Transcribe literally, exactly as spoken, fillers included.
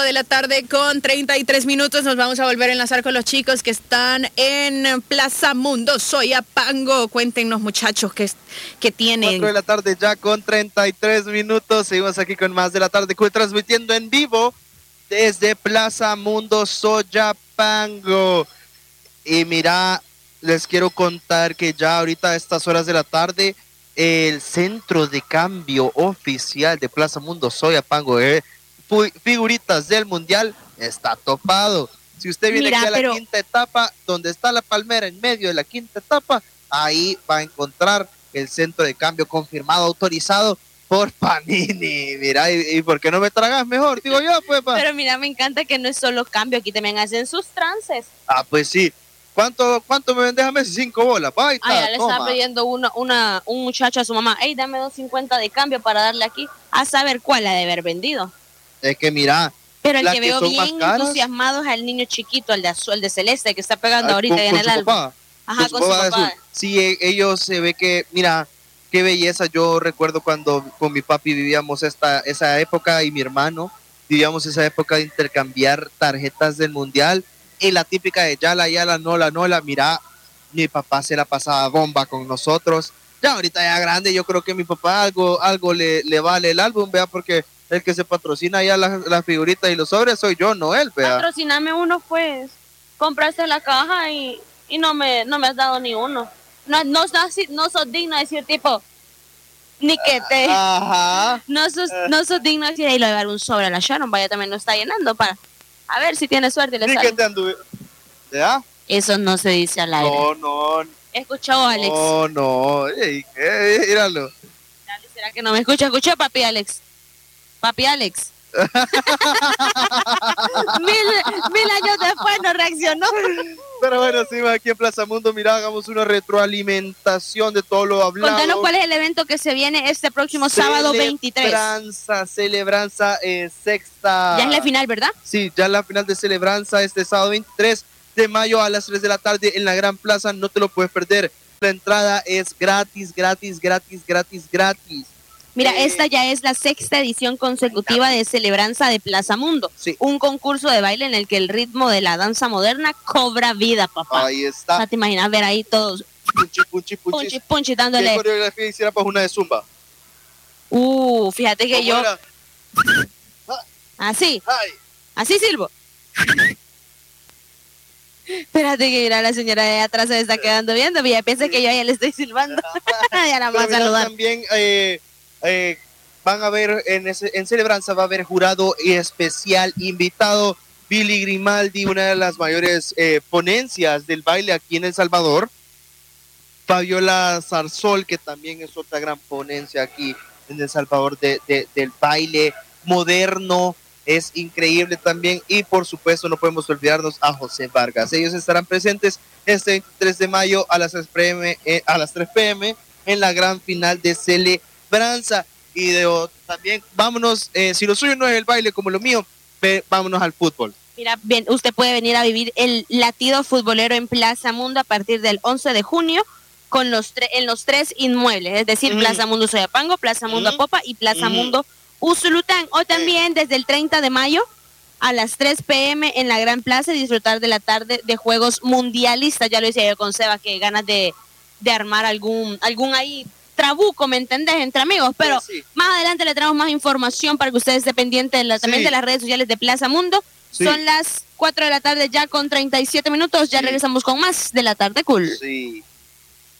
de la tarde con treinta y tres minutos. Nos vamos a volver a enlazar con los chicos que están en Plaza Mundo Soyapango. Cuéntenos, muchachos, qué, qué tienen. cuatro de la tarde ya con treinta y tres minutos. Seguimos aquí con más de la tarde, transmitiendo en vivo desde Plaza Mundo Soyapango. Y mira, les quiero contar que ya ahorita a estas horas de la tarde, el centro de cambio oficial de Plaza Mundo Soyapango, eh, figuritas del mundial, está topado. Si usted viene Mira, aquí a la pero... quinta etapa, donde está la palmera en medio de la quinta etapa, ahí va a encontrar el centro de cambio confirmado, autorizado por Panini. Mira, ¿y, y por qué no me tragas mejor? Digo yo, pues. Pa. Pero mira, me encanta que no es solo cambio, aquí también hacen sus trances. Ah, pues sí. ¿Cuánto, cuánto me vendes a Messi? Cinco bolas. Va, ahí está, ah, ya le toma. está pidiendo una, una, un muchacho a su mamá, hey, dame dos cincuenta de cambio para darle aquí, a saber cuál la de haber vendido. Es que mira, pero el que, que veo bien entusiasmado es al niño chiquito, el de azul, el de celeste, que está pegando ah, ahorita con, en con el su álbum. Papá. Ajá, con su papá. Con su papá. Sí, ellos se ve que, mira, qué belleza. Yo recuerdo cuando con mi papi vivíamos esta, esa época y mi hermano vivíamos esa época de intercambiar tarjetas del mundial y la típica de yala, yala, nola, nola. Mira, mi papá se la pasaba bomba con nosotros. Ya ahorita ya grande, yo creo que mi papá algo, algo le, le vale el álbum, vea, porque el que se patrocina ya las la figuritas y los sobres soy yo, no él, vea. Patrociname uno, pues. Compraste la caja y, y no me no me has dado ni uno. No, no, no, no sos digno de decir, tipo, ni que te... Ajá. No sos, no sos digno de decir, ahí le voy a dar un sobre a la Sharon, vaya, también lo está llenando para... A ver si tiene suerte y le ni sale. que te anduve. ¿Ya? Eso no se dice al aire. No, no. ¿Escuchó, Alex? No, no. Ey, ¿qué? Míralo. Dale, ¿será que no me escucha? ¿Escuchó, papi Alex? Papi Alex. mil, mil años después no reaccionó. Pero bueno, sí, aquí en Plaza Mundo, mira, hagamos una retroalimentación de todo lo hablado. Contanos cuál es el evento que se viene este próximo sábado veintitrés. Celebranza, Celebranza eh, sexta. Ya es la final, ¿verdad? Sí, ya es la final de Celebranza este sábado veintitrés de mayo a las tres de la tarde en la Gran Plaza. No te lo puedes perder. La entrada es gratis, gratis, gratis, gratis, gratis. Mira, eh, esta ya es la sexta edición consecutiva de Celebranza de Plaza Mundo. Sí. Un concurso de baile en el que el ritmo de la danza moderna cobra vida, papá. Ahí está. ¿No te imaginas ver ahí todos? Punchi, punchi, punchi. Punchi, punchi, dándole. ¿Qué coreografía hiciera para una de Zumba? Uh, fíjate que yo... Era? Así. Ay. Así silbo. Espérate que mira, la señora de atrás se está quedando viendo, ya piensa que yo ya le estoy silbando. Ya la más saludar. También eh, eh, van a ver en, ese, en Celebranza va a haber jurado especial invitado Billy Grimaldi, una de las mayores eh, ponencias del baile aquí en El Salvador. Fabiola Zarzol, que también es otra gran ponencia aquí en El Salvador de, de, del baile moderno. Es increíble también, y por supuesto no podemos olvidarnos a José Vargas. Ellos estarán presentes este tres de mayo a las tres pe eme, eh, a las tres pe eme en la gran final de Celebranza. Y de, oh, también vámonos, eh, si lo suyo no es el baile como lo mío, ve, vámonos al fútbol. Mira, bien, usted puede venir a vivir el latido futbolero en Plaza Mundo a partir del once de junio con los en los tres inmuebles, es decir, mm. Plaza Mundo Soyapango, Plaza Mundo mm. Apopa y Plaza mm. Mundo Usulután, o también desde el treinta de mayo a las tres pe eme en la Gran Plaza disfrutar de la tarde de juegos mundialistas. Ya lo decía yo con Seba, que ganas de, de armar algún algún ahí trabuco, ¿me entendés? Entre amigos, pero sí. Más adelante le traemos más información para que ustedes estén pendientes de la, también sí. de las redes sociales de Plaza Mundo. Sí. Son las cuatro de la tarde ya con treinta y siete minutos, ya sí. regresamos con más de la tarde cool. Sí.